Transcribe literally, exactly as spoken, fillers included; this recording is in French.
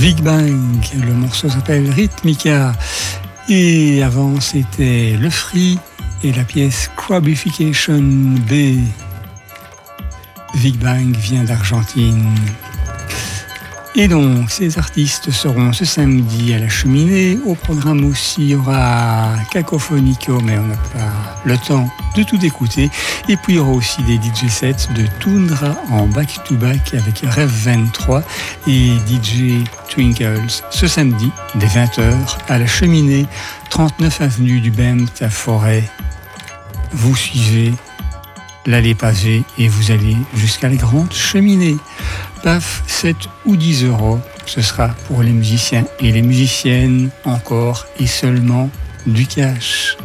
Big Bang, le morceau s'appelle Rhythmica. Et avant, c'était Le Free et la pièce Crabification B. Big Bang vient d'Argentine. Et donc, ces artistes seront ce samedi à la Cheminée. Au programme aussi, il y aura Cacophonico, mais on n'a pas le temps de tout écouter. Et puis, il y aura aussi des D J sets de Tundra en back-to-back avec Rev vingt-trois et D J Twinkles. Ce samedi, dès vingt heures, à la Cheminée, trente-neuf avenue du Bempt à Forêt. Vous suivez l'allée pavée et vous allez jusqu'à la grande cheminée. Paf, sept ou dix euros, ce sera pour les musiciens et les musiciennes encore et seulement du cash.